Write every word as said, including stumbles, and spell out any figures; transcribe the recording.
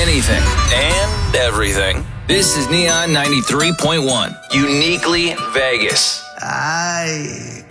anything and everything. This is Neon ninety-three point one, uniquely Vegas. Ay.